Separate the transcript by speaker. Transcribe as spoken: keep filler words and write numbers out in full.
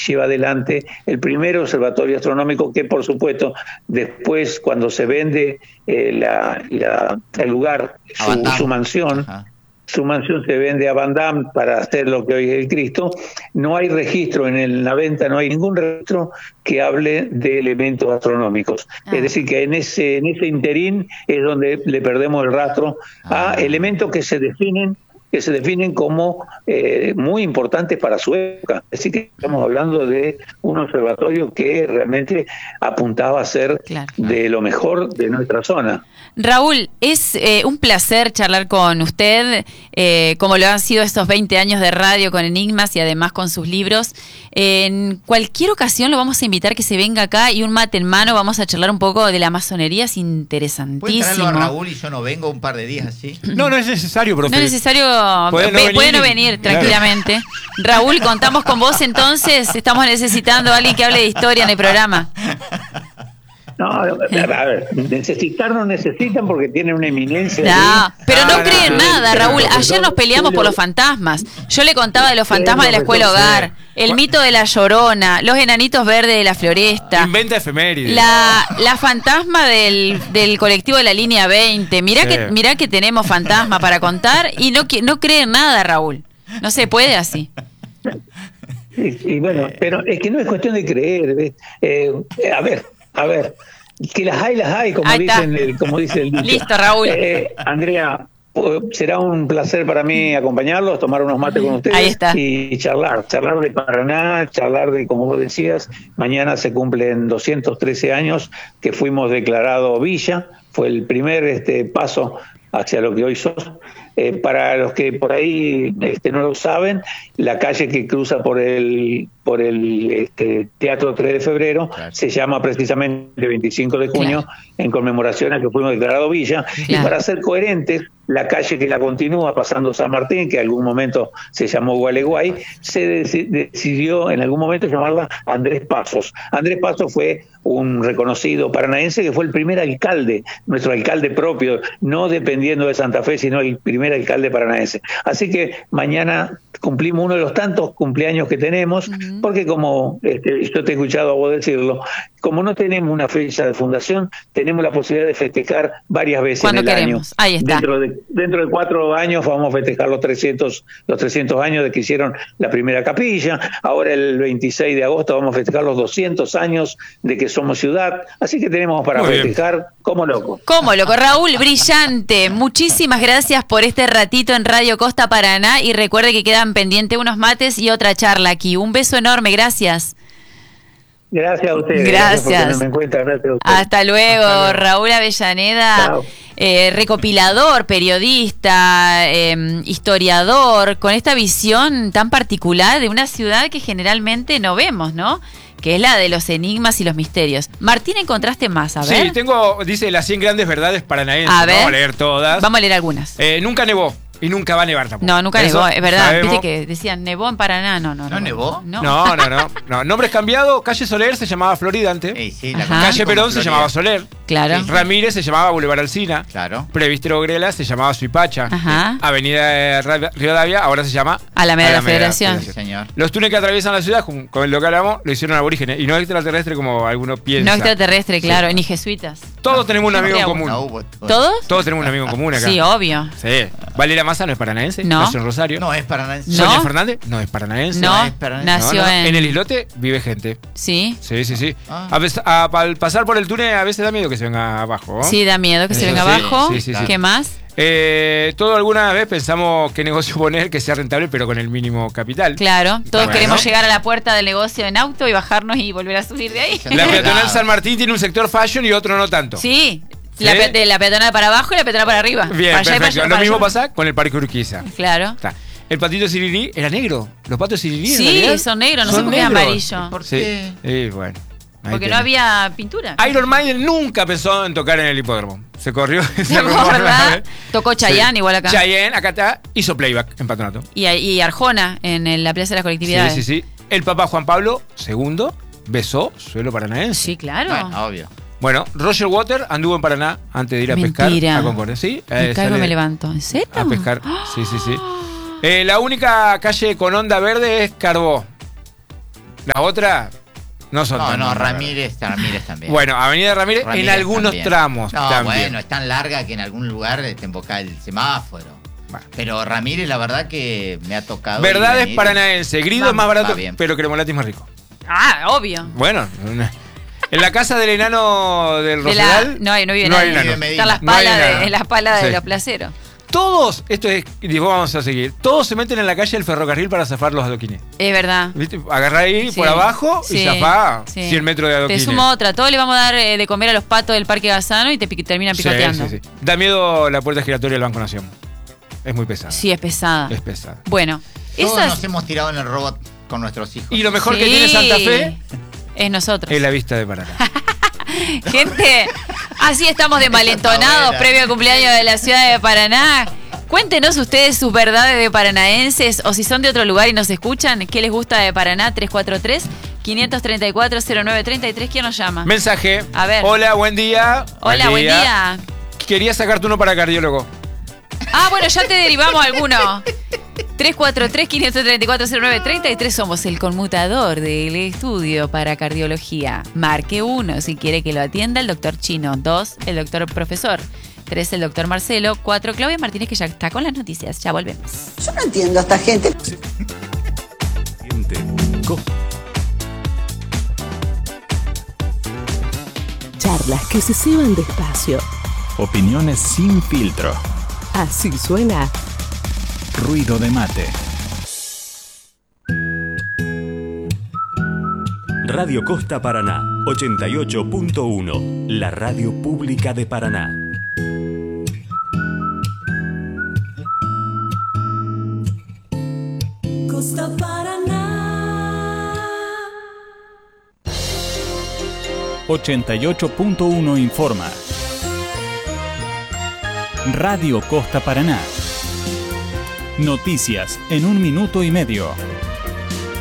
Speaker 1: lleva adelante el primer observatorio astronómico que, por supuesto, después, cuando se vende eh, la, la, el lugar, su, su mansión, Ajá. su mansión se vende a Van Damme para hacer lo que hoy es el Cristo, no hay registro en, el, en la venta, no hay ningún registro que hable de elementos astronómicos. Ah. Es decir, que en ese, en ese interín es donde le perdemos el rastro ah. a elementos que se definen que se definen como eh, muy importantes para su época. Así que estamos hablando de un observatorio que realmente apuntaba a ser claro. de lo mejor de nuestra zona.
Speaker 2: Raúl, es eh, un placer charlar con usted, eh, como lo han sido estos veinte años de radio con Enigmas y además con sus libros. En cualquier ocasión lo vamos a invitar que se venga acá y un mate en mano, vamos a charlar un poco de la masonería, es interesantísimo.
Speaker 3: ¿Puedes traerlo a Raúl y yo no vengo un par de días así?
Speaker 4: No, no es necesario, profe.
Speaker 2: No es necesario, puede no, venir, puede no venir tranquilamente. Claro. Raúl, contamos con vos entonces, estamos necesitando a alguien que hable de historia en el programa.
Speaker 1: No, a ver, necesitar no necesitan porque tienen una eminencia.
Speaker 2: No, pero no, no creen no, nada, Raúl. Ayer nos peleamos por los fantasmas. Yo le contaba de los fantasmas de la escuela hogar, el mito de la Llorona, los enanitos verdes de la Floresta.
Speaker 4: Inventa efemérides.
Speaker 2: La, la fantasma del, del colectivo de la línea veinte. Mirá, sí. que, mirá que tenemos fantasma para contar y no, no creen nada, Raúl. No se puede así.
Speaker 1: Sí, sí, bueno, pero es que no es cuestión de creer. Eh, a ver. A ver, que las hay, las hay, como dicen, el, como dice el dicho.
Speaker 2: Listo, Raúl.
Speaker 1: Eh, Andrea, será un placer para mí acompañarlos, tomar unos mates con ustedes.
Speaker 2: Ahí está.
Speaker 1: Y charlar, charlar de Paraná, charlar de, como vos decías, mañana se cumplen doscientos trece años que fuimos declarados villa, fue el primer este paso hacia lo que hoy sos. Eh, para los que por ahí este, no lo saben, la calle que cruza por el por el este, Teatro tres de Febrero claro. se llama precisamente veinticinco de junio, claro. en conmemoración a que fuimos declarados villa, claro. y para ser coherentes, la calle que la continúa pasando San Martín, que en algún momento se llamó Gualeguay, se decidió en algún momento llamarla Andrés Pasos. Andrés Pasos fue un reconocido paranaense que fue el primer alcalde, nuestro alcalde propio, no dependiendo de Santa Fe, sino el primer alcalde paranaense. Así que mañana cumplimos uno de los tantos cumpleaños que tenemos, uh-huh. porque como este, yo te he escuchado a vos decirlo, como no tenemos una fecha de fundación, tenemos la posibilidad de festejar varias veces en el
Speaker 2: queremos.
Speaker 1: año.
Speaker 2: Ahí está.
Speaker 1: Dentro de, dentro de cuatro años vamos a festejar los trescientos, los trescientos años de que hicieron la primera capilla, ahora el veintiséis de agosto vamos a festejar los doscientos años de que somos ciudad, así que tenemos para Muy festejar bien. como loco.
Speaker 2: Como loco, Raúl, brillante. Muchísimas gracias por este ratito en Radio Costa Paraná y recuerde que quedan pendientes unos mates y otra charla aquí. Un beso enorme, gracias.
Speaker 1: Gracias a ustedes.
Speaker 2: Gracias.
Speaker 1: Gracias por gracias a ustedes.
Speaker 2: Hasta luego, Hasta luego. Raúl Avellaneda, eh, recopilador, periodista, eh, historiador, con esta visión tan particular de una ciudad que generalmente no vemos, ¿no? Que es la de los enigmas y los misterios. Martín, ¿encontraste más? A ver.
Speaker 4: Sí, tengo, dice, las cien grandes verdades paranaenses.
Speaker 2: A ver.
Speaker 4: Vamos a leer todas.
Speaker 2: Vamos a leer algunas.
Speaker 4: Eh, nunca nevó. Y nunca va a nevar tampoco.
Speaker 2: No, nunca
Speaker 4: Eso
Speaker 2: nevó, es verdad.
Speaker 4: Sabemos.
Speaker 2: Viste que decían nevó en Paraná. No, no, no.
Speaker 3: ¿No nevó?
Speaker 2: No,
Speaker 4: no, no. no, no. Nombres cambiados. Calle Soler se llamaba Florida antes.
Speaker 3: Sí, sí, la
Speaker 4: Calle Perón se llamaba Soler.
Speaker 2: Claro.
Speaker 4: Sí. Ramírez se llamaba Boulevard Alsina.
Speaker 3: Claro.
Speaker 4: Previstero Grela se llamaba Suipacha.
Speaker 2: Ajá.
Speaker 4: Avenida Rivadavia ahora se llama
Speaker 2: Alameda de la Federación.
Speaker 3: Sí, señor.
Speaker 4: Los túneles que atraviesan la ciudad, con, con lo que hablamos, lo hicieron aborígenes. Y no extraterrestre como algunos piensan.
Speaker 2: No extraterrestre, claro, sí. Ni jesuitas.
Speaker 4: Todos
Speaker 2: no,
Speaker 4: tenemos un amigo en común.
Speaker 3: No, todo.
Speaker 2: ¿Todos?
Speaker 4: Todos tenemos un amigo en común acá.
Speaker 2: Sí, obvio.
Speaker 4: Sí. Valeria Massa no es paranaense.
Speaker 2: No.
Speaker 4: Nació en Rosario.
Speaker 3: No es paranaense.
Speaker 2: No.
Speaker 4: Sonia Fernández no es paranaense.
Speaker 2: No,
Speaker 3: no es paranaense.
Speaker 2: Nació
Speaker 4: no, no.
Speaker 2: en...
Speaker 4: En el islote vive gente.
Speaker 2: Sí.
Speaker 4: Sí, sí, sí.
Speaker 3: Ah.
Speaker 4: A veces, a, al pasar por el túnel a veces da miedo que se venga abajo, ¿no?
Speaker 2: Sí, da miedo que se
Speaker 4: Eso
Speaker 2: venga
Speaker 4: sí,
Speaker 2: abajo.
Speaker 4: sí, sí, sí.
Speaker 2: ¿Qué más?
Speaker 4: Eh, todo alguna vez pensamos qué negocio poner que sea rentable, pero con el mínimo capital.
Speaker 2: Claro, todos
Speaker 4: Bueno.
Speaker 2: queremos llegar a la puerta del negocio en auto y bajarnos y volver a subir de ahí.
Speaker 4: La peatonal San Martín tiene un sector fashion y otro no tanto.
Speaker 2: Sí, la,
Speaker 4: ¿Sí?
Speaker 2: pe de la peatonal para abajo y la peatonal para arriba.
Speaker 4: Bien,
Speaker 2: para allá y para
Speaker 4: perfecto.
Speaker 2: allá,
Speaker 4: Lo
Speaker 2: para
Speaker 4: mismo
Speaker 2: allá.
Speaker 4: pasa con el Parque Urquiza.
Speaker 2: Claro.
Speaker 4: Está. El patito Sirirí era negro. Los patos Sirirí en
Speaker 2: Sí,
Speaker 4: realidad
Speaker 2: son negros, no
Speaker 4: son
Speaker 2: sé por qué es
Speaker 4: negros.
Speaker 2: amarillo.
Speaker 3: ¿Por
Speaker 4: Sí.
Speaker 3: qué?
Speaker 4: Y bueno. ahí
Speaker 2: Porque no
Speaker 4: tenés.
Speaker 2: había pintura.
Speaker 4: Iron Maiden nunca pensó en tocar en el hipódromo. Se corrió ese
Speaker 2: No,
Speaker 4: rumor,
Speaker 2: ¿verdad?
Speaker 4: ¿eh?
Speaker 2: Tocó Chayanne igual acá.
Speaker 4: Chayanne, acá está, hizo playback en Patronato.
Speaker 2: Y, y Arjona en el- la Plaza de las Colectividades.
Speaker 4: Sí, sí, sí. El Papa Juan Pablo segundo besó suelo paranaense.
Speaker 2: Sí, claro.
Speaker 3: Bueno, obvio.
Speaker 4: Bueno, Roger Water anduvo en Paraná antes de ir a
Speaker 2: Mentira.
Speaker 4: pescar a Concordia. Sí,
Speaker 2: Me
Speaker 4: eh,
Speaker 2: caigo y
Speaker 4: sale
Speaker 2: me levanto. ¿En serio?
Speaker 4: a pescar. Sí, sí, sí. Eh, la única calle con onda verde es Carbó. La otra no son
Speaker 3: No,
Speaker 4: tan
Speaker 3: no,
Speaker 4: largas.
Speaker 3: Ramírez, Ramírez también.
Speaker 4: Bueno, Avenida Ramírez,
Speaker 3: Ramírez
Speaker 4: en algunos
Speaker 3: también.
Speaker 4: tramos
Speaker 3: No,
Speaker 4: también.
Speaker 3: bueno, es tan larga que en algún lugar te emboca el semáforo.
Speaker 4: Bueno.
Speaker 3: Pero Ramírez, la verdad que me ha tocado.
Speaker 4: Verdad
Speaker 3: ir y
Speaker 4: es
Speaker 3: venir.
Speaker 4: paranaense. Grido
Speaker 3: Va-
Speaker 4: es más barato,
Speaker 3: va bien.
Speaker 4: pero Cremolati es más rico.
Speaker 2: Ah, obvio.
Speaker 4: Bueno, una- en la casa del enano del
Speaker 2: De la-
Speaker 4: Rosedal.
Speaker 2: no, hay- no vive
Speaker 4: no hay
Speaker 2: nadie.
Speaker 4: enano.
Speaker 2: Están las
Speaker 4: No hay
Speaker 2: palas
Speaker 4: enano.
Speaker 2: de, en las palas de
Speaker 4: Sí.
Speaker 2: los placeros.
Speaker 4: Todos, esto es, y después vamos a seguir, todos se meten en la calle del ferrocarril para zafar los adoquines.
Speaker 2: Es verdad.
Speaker 4: ¿Viste? Agarrá ahí
Speaker 2: Sí,
Speaker 4: por abajo y
Speaker 2: sí,
Speaker 4: zafá
Speaker 2: sí.
Speaker 4: cien metros de
Speaker 2: Te
Speaker 4: adoquines.
Speaker 2: sumo otra. Todos le vamos a dar eh, de comer a los patos del Parque Gazano y te pi- terminan
Speaker 4: Sí,
Speaker 2: picoteando.
Speaker 4: sí, sí. Da miedo la puerta giratoria del Banco Nación. Es muy pesada.
Speaker 2: Sí, es pesada.
Speaker 4: Es pesada.
Speaker 2: Bueno,
Speaker 3: Todos
Speaker 2: esas...
Speaker 3: nos hemos tirado en el robot con nuestros hijos.
Speaker 4: Y lo mejor que
Speaker 2: Sí,
Speaker 4: tiene Santa Fe
Speaker 2: es nosotros.
Speaker 4: es la vista de Paraná.
Speaker 2: Gente, así estamos de malentonados
Speaker 3: Buena.
Speaker 2: previo al cumpleaños de la ciudad de Paraná. Cuéntenos ustedes sus verdades de paranaenses o si son de otro lugar y nos escuchan, ¿qué les gusta de Paraná? tres cuatro tres, cinco tres cuatro, cero nueve tres tres. ¿Quién nos llama?
Speaker 4: Mensaje.
Speaker 2: A ver.
Speaker 4: Hola, buen día.
Speaker 2: Hola, buen día.
Speaker 4: Quería sacarte uno para cardiólogo.
Speaker 2: Ah, bueno, ya te derivamos alguno. tres cuatro tres, cinco tres cuatro, cero nueve tres tres. Somos el conmutador del estudio para cardiología. Marque uno si quiere que lo atienda el doctor Chino. Dos, el doctor profesor. Tres, el doctor Marcelo. Cuatro, Claudia Martínez, que ya está con las noticias. Ya volvemos.
Speaker 5: Yo no entiendo a esta gente.
Speaker 6: Charlas que se ceban despacio.
Speaker 7: Opiniones sin filtro.
Speaker 6: Así suena
Speaker 7: Ruido de mate.
Speaker 8: Radio Costa Paraná, ochenta y ocho punto uno, la radio pública de Paraná.
Speaker 9: Costa Paraná.
Speaker 7: ochenta y ocho punto uno informa. Radio Costa Paraná. Noticias en un minuto y medio.